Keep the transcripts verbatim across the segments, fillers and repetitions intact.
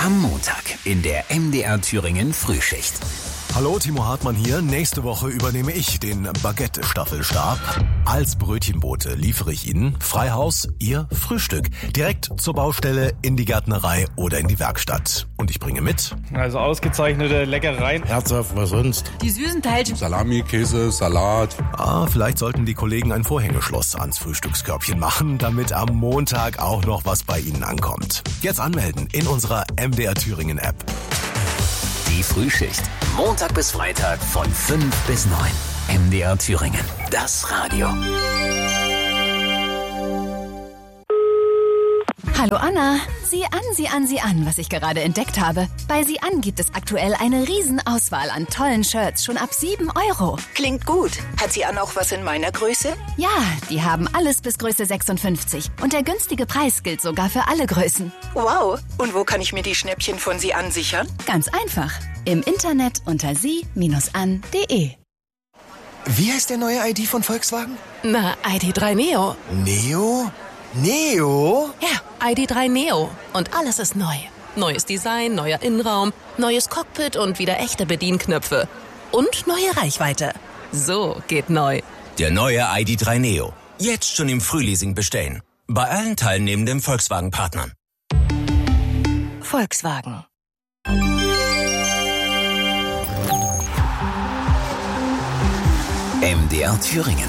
Am Montag in der M D R Thüringen Frühschicht. Hallo, Timo Hartmann hier. Nächste Woche übernehme ich den Baguette-Staffelstab. Als Brötchenbote liefere ich Ihnen Freihaus, Ihr Frühstück. Direkt zur Baustelle, in die Gärtnerei oder in die Werkstatt. Und ich bringe mit... Also ausgezeichnete Leckereien. Herzhaft, was sonst? Die süßen Teilchen. Salami, Käse, Salat. Ah, vielleicht sollten die Kollegen ein Vorhängeschloss ans Frühstückskörbchen machen, damit am Montag auch noch was bei Ihnen ankommt. Jetzt anmelden in unserer M D R Thüringen App. Die Frühschicht. Montag bis Freitag von fünf bis neun. M D R Thüringen. Das Radio. Hallo Anna. Sieh an, sieh an, sieh an, was ich gerade entdeckt habe. Bei Sieh an gibt es aktuell eine Riesenauswahl an tollen Shirts, schon ab sieben Euro. Klingt gut. Hat Sieh an auch was in meiner Größe? Ja, die haben alles bis Größe sechsundfünfzig. Und der günstige Preis gilt sogar für alle Größen. Wow. Und wo kann ich mir die Schnäppchen von Sieh an sichern? Ganz einfach. Im Internet unter sie an punkt de. Wie heißt der neue I D von Volkswagen? Na, I D drei Neo. Neo? Neo? Ja, I D drei Neo. Und alles ist neu. Neues Design, neuer Innenraum, neues Cockpit und wieder echte Bedienknöpfe. Und neue Reichweite. So geht neu. Der neue I D drei Neo. Jetzt schon im Frühleasing bestellen. Bei allen teilnehmenden Volkswagen-Partnern. Volkswagen. M D R Thüringen.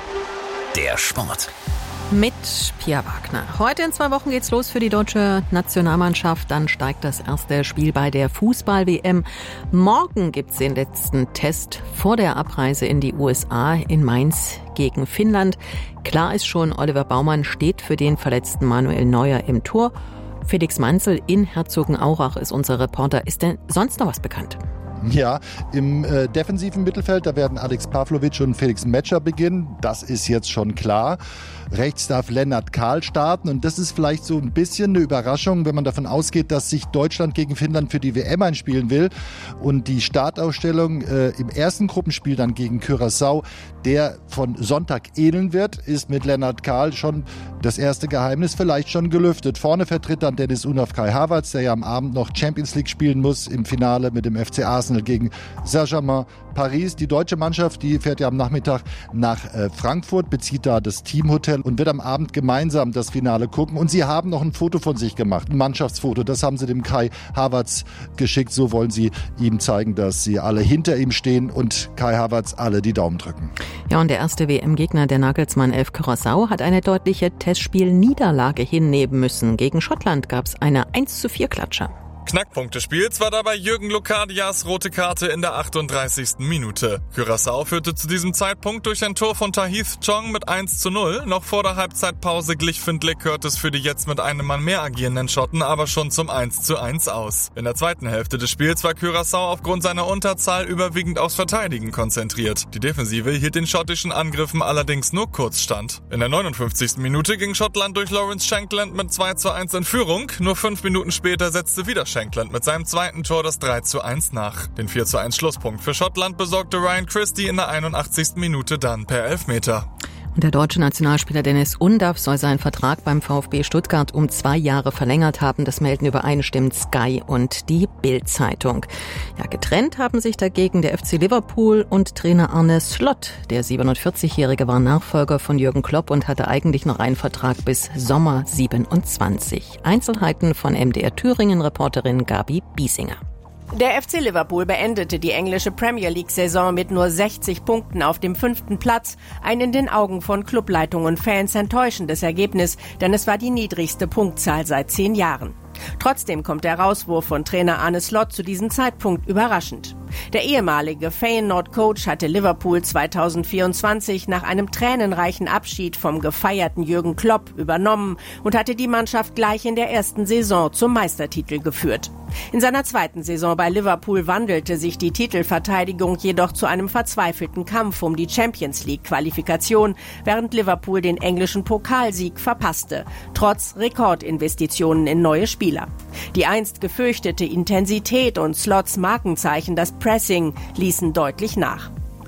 Der Sport. Mit Pia Wagner. Heute in zwei Wochen geht's los für die deutsche Nationalmannschaft. Dann steigt das erste Spiel bei der Fußball-W M. Morgen gibt's den letzten Test vor der Abreise in die U S A in Mainz gegen Finnland. Klar ist schon, Oliver Baumann steht für den verletzten Manuel Neuer im Tor. Felix Manzel in Herzogenaurach ist unser Reporter. Ist denn sonst noch was bekannt? Ja, im äh, defensiven Mittelfeld, da werden Alex Pavlovic und Felix Metscher beginnen. Das ist jetzt schon klar. Rechts darf Lennart Kahl starten und das ist vielleicht so ein bisschen eine Überraschung, wenn man davon ausgeht, dass sich Deutschland gegen Finnland für die W M einspielen will. Und die Startausstellung äh, im ersten Gruppenspiel dann gegen Curaçao, der von Sonntag ähneln wird, ist mit Lennart Kahl schon das erste Geheimnis vielleicht schon gelüftet. Vorne vertritt dann Dennis Undav Kai Havertz, der ja am Abend noch Champions League spielen muss im Finale mit dem F C Arsenal gegen Saint-Germain Paris. Die deutsche Mannschaft, die fährt ja am Nachmittag nach äh, Frankfurt, bezieht da das Teamhotel und wird am Abend gemeinsam das Finale gucken. Und sie haben noch ein Foto von sich gemacht, ein Mannschaftsfoto. Das haben sie dem Kai Havertz geschickt. So wollen sie ihm zeigen, dass sie alle hinter ihm stehen und Kai Havertz alle die Daumen drücken. Ja, und der erste W M-Gegner der Nagelsmann elf Curaçao hat eine deutliche Testspiel-Niederlage hinnehmen müssen. Gegen Schottland gab es eine eins zu vier Klatsche. Knackpunkt des Spiels war dabei Jürgen Locadias rote Karte in der achtunddreißigsten Minute. Curaçao führte zu diesem Zeitpunkt durch ein Tor von Tahith Chong mit eins zu null. Noch vor der Halbzeitpause glich Findlay Curtis für die jetzt mit einem Mann mehr agierenden Schotten aber schon zum eins zu eins aus. In der zweiten Hälfte des Spiels war Curaçao aufgrund seiner Unterzahl überwiegend aufs Verteidigen konzentriert. Die Defensive hielt den schottischen Angriffen allerdings nur kurz stand. In der neunundfünfzigsten Minute ging Schottland durch Lawrence Shankland mit zwei zu eins in Führung. Nur fünf Minuten später setzte wieder Shankland mit seinem zweiten Tor das drei zu eins nach. Den vier zu eins Schlusspunkt für Schottland besorgte Ryan Christie in der einundachtzigsten Minute dann per Elfmeter. Und der deutsche Nationalspieler Dennis Undav soll seinen Vertrag beim VfB Stuttgart um zwei Jahre verlängert haben. Das melden übereinstimmend Sky und die Bild-Zeitung. Ja, getrennt haben sich dagegen der F C Liverpool und Trainer Arne Slot. Der siebenundvierzigjährige war Nachfolger von Jürgen Klopp und hatte eigentlich noch einen Vertrag bis Sommer siebenundzwanzig. Einzelheiten von M D R Thüringen-Reporterin Gabi Biesinger. Der F C Liverpool beendete die englische Premier League-Saison mit nur sechzig Punkten auf dem fünften Platz. Ein in den Augen von Clubleitung und Fans enttäuschendes Ergebnis, denn es war die niedrigste Punktzahl seit zehn Jahren. Trotzdem kommt der Rauswurf von Trainer Arne Slot zu diesem Zeitpunkt überraschend. Der ehemalige Feyenoord-Coach hatte Liverpool zweitausendvierundzwanzig nach einem tränenreichen Abschied vom gefeierten Jürgen Klopp übernommen und hatte die Mannschaft gleich in der ersten Saison zum Meistertitel geführt. In seiner zweiten Saison bei Liverpool wandelte sich die Titelverteidigung jedoch zu einem verzweifelten Kampf um die Champions-League-Qualifikation, während Liverpool den englischen Pokalsieg verpasste, trotz Rekordinvestitionen in neue Spieler. Die einst gefürchtete Intensität und Slots Markenzeichen, das Pressing, ließen deutlich nach.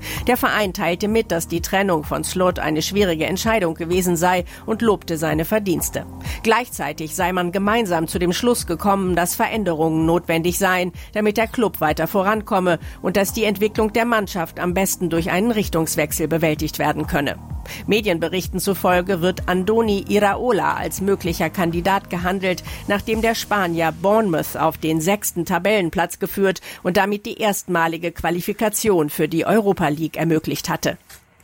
Der Verein teilte mit, dass die Trennung von Slot eine schwierige Entscheidung gewesen sei und lobte seine Verdienste. Gleichzeitig sei man gemeinsam zu dem Schluss gekommen, dass Veränderungen notwendig seien, damit der Club weiter vorankomme und dass die Entwicklung der Mannschaft am besten durch einen Richtungswechsel bewältigt werden könne. Medienberichten zufolge wird Andoni Iraola als möglicher Kandidat gehandelt, nachdem der Spanier Bournemouth auf den sechsten Tabellenplatz geführt und damit die erstmalige Qualifikation für die Europa League ermöglicht hatte.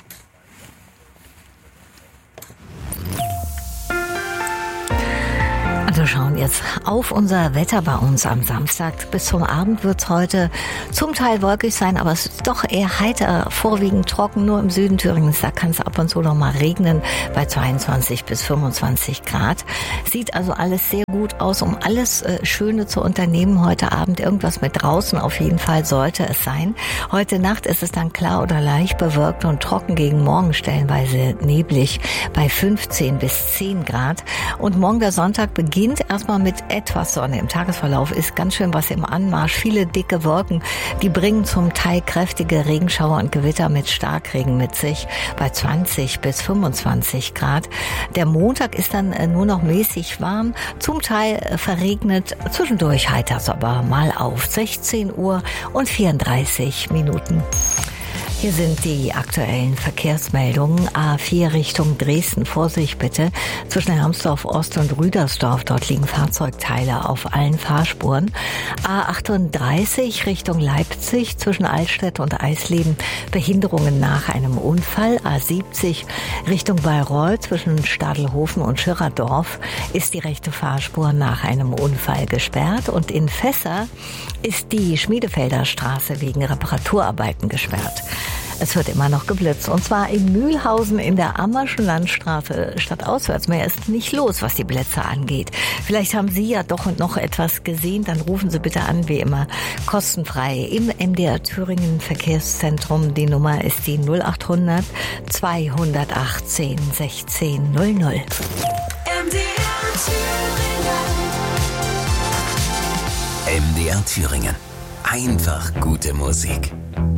Wir schauen jetzt auf unser Wetter bei uns am Samstag. Bis zum Abend wird es heute zum Teil wolkig sein, aber es ist doch eher heiter, vorwiegend trocken. Nur im Süden Thüringens, da kann es ab und zu noch mal regnen bei zweiundzwanzig bis fünfundzwanzig Grad. Sieht also alles sehr gut aus, um alles äh, Schöne zu unternehmen heute Abend. Irgendwas mit draußen auf jeden Fall sollte es sein. Heute Nacht ist es dann klar oder leicht bewölkt und trocken, gegen morgen stellenweise neblig bei fünfzehn bis zehn Grad. Und morgen der Sonntag beginnt erstmal mit etwas Sonne. Im Tagesverlauf ist ganz schön was im Anmarsch. Viele dicke Wolken, die bringen zum Teil kräftige Regenschauer und Gewitter mit Starkregen mit sich bei zwanzig bis fünfundzwanzig Grad. Der Montag ist dann nur noch mäßig warm, zum Teil verregnet, zwischendurch heiter es aber mal auf. sechzehn Uhr und vierunddreißig Minuten. Hier sind die aktuellen Verkehrsmeldungen. A vier Richtung Dresden. Vorsicht bitte. Zwischen Hermsdorf Ost und Rüdersdorf. Dort liegen Fahrzeugteile auf allen Fahrspuren. A achtunddreißig Richtung Leipzig. Zwischen Altstedt und Eisleben. Behinderungen nach einem Unfall. A siebzig Richtung Bayreuth. Zwischen Stadelhofen und Schirrerdorf ist die rechte Fahrspur nach einem Unfall gesperrt. Und in Fässer ist die Schmiedefelder Straße wegen Reparaturarbeiten gesperrt. Es wird immer noch geblitzt. Und zwar in Mühlhausen in der Ammerschen Landstraße stadtauswärts. Mehr ist nicht los, was die Blitze angeht. Vielleicht haben Sie ja doch noch etwas gesehen. Dann rufen Sie bitte an, wie immer, kostenfrei im M D R Thüringen Verkehrszentrum. Die Nummer ist die null achthundert zweihundertachtzehn sechzehn null null. M D R Thüringen. M D R Thüringen. Einfach gute Musik.